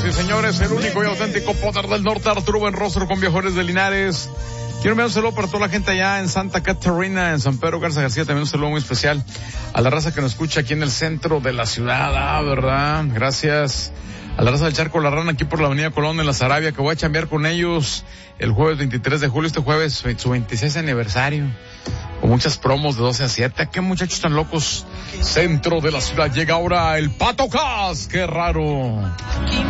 Señoras y señores, el único y auténtico poder del norte, Arturo Buenrostro con Viejores de Linares. Quiero enviar un saludo para toda la gente allá en Santa Catarina, en San Pedro Garza García, también un saludo muy especial a la raza que nos escucha aquí en el centro de la ciudad, ¿verdad? Gracias a la raza del Charco La Rana aquí por la avenida Colón en la Sarabia, que voy a chambear con ellos el jueves 23 de julio, este jueves, su 26 aniversario, con muchas promos de 12 a 7. ¿Qué muchachos tan locos? Centro de la ciudad, llega ahora el Pato Cas, qué raro.